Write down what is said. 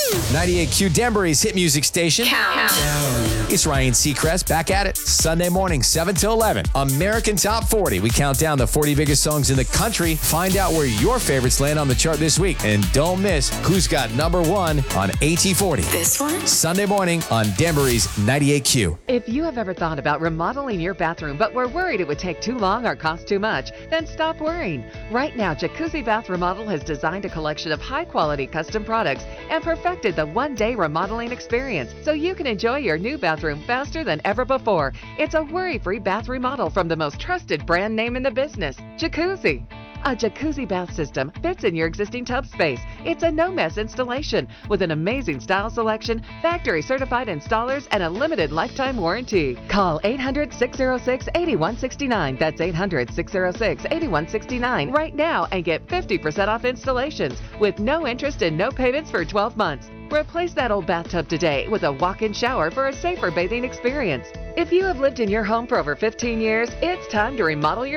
98Q Denbury's hit music station. It's Ryan Seacrest back at it Sunday morning, 7 to 11. American Top 40. We count down the 40 biggest songs in the country. Find out where your favorites land on the chart this week. And don't miss who's got number one on AT40. This one? Sunday morning on Denbury's 98Q. If you have ever thought about remodeling your bathroom but were worried it would take too long or cost too much, then stop worrying. Right now, Jacuzzi Bath Remodel has designed a collection of high-quality custom products and perfected the one-day remodeling experience so you can enjoy your new bathroom faster than ever before. It's a worry-free bath remodel from the most trusted brand name in the business, Jacuzzi. A jacuzzi bath system fits in your existing tub space. It's a no-mess installation with an amazing style selection, factory-certified installers, and a limited lifetime warranty. Call 800-606-8169. That's 800-606-8169 right now and get 50% off installations with no interest and no payments for 12 months. Replace that old bathtub today with a walk-in shower for a safer bathing experience. If you have lived in your home for over 15 years, it's time to remodel your